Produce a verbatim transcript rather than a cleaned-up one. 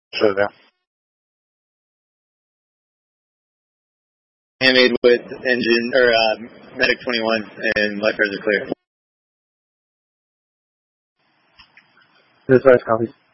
So there. Handmade with engine, or uh, Medic twenty-one, and lifeguards are clear. This is copy.